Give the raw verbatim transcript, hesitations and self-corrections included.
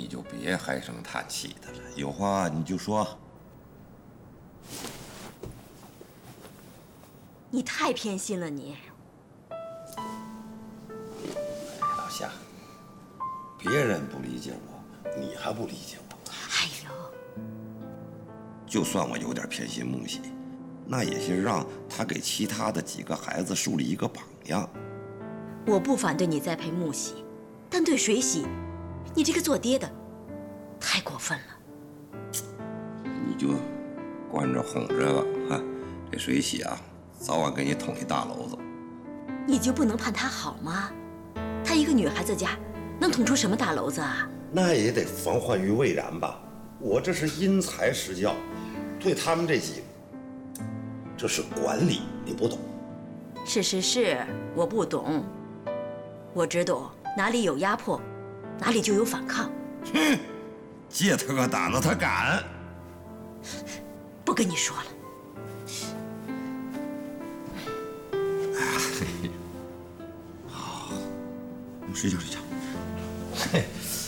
你就别唉声叹气的了，有话你就说。 你太偏心了，你。 老夏，别人不理解我，你还不理解我？ 哎呦， 就算我有点偏心木喜，那也是让他给其他的几个孩子树立一个榜样。 我不反对你栽培木喜，但对水喜，你这个做爹的太过分了。 你就惯着哄这个，哈，这水喜啊，早晚给你捅一大篓子。 你就不能盼她好吗？她一个女孩子家，能捅出什么大篓子啊？ 那也得防患于未然吧。我这是因材施教，对他们这几个，这是管理，你不懂。 是是是，我不懂。我只懂哪里有压迫，哪里就有反抗。 哼，借他个胆子，他敢。 不跟你说了。 好，睡觉睡觉。嘿。